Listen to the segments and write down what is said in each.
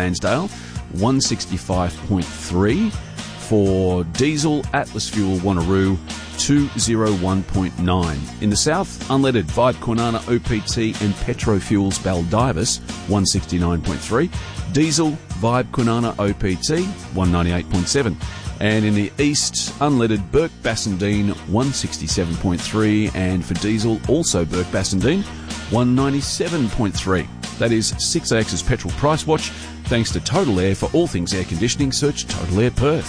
Bairnsdale, 165.3. For diesel, Atlas Fuel Wanneroo, 201.9. In the south, unleaded Vibe Kwinana OPT and Petrofuels Baldivis, 169.3. Diesel, Vibe Kwinana OPT, 198.7. And in the east, unleaded Burke Bassendean, 167.3. And for diesel, also Burke Bassendean, 197.3. That is 6AX's petrol price watch. Thanks to Total Air. For all things air conditioning, search Total Air Perth.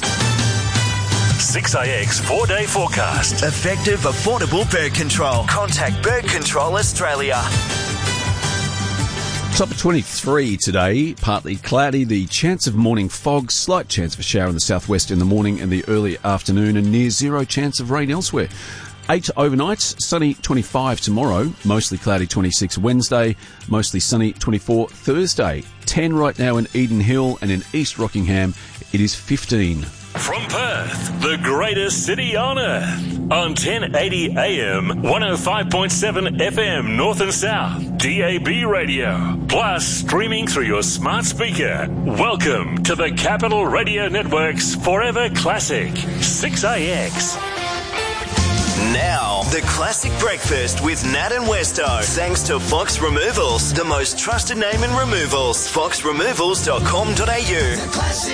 6AX 4-day forecast. Effective, affordable bird control. Contact Bird Control Australia. Top of 23 today, partly cloudy, the chance of morning fog, slight chance of a shower in the southwest in the morning and the early afternoon, and near zero chance of rain elsewhere. 8 overnight, sunny 25 tomorrow, mostly cloudy 26 Wednesday, mostly sunny 24 Thursday. 10 right now in Eden Hill, and in East Rockingham it is 15. From Perth, the greatest city on earth, on 1080 AM, 105.7 FM North and South, DAB radio, plus streaming through your smart speaker. Welcome to the Capital Radio Network's Forever Classic, 6AX. Now, the Classic Breakfast with Nat and Westo. Thanks to Fox Removals, the most trusted name in removals. foxremovals.com.au. The Classic.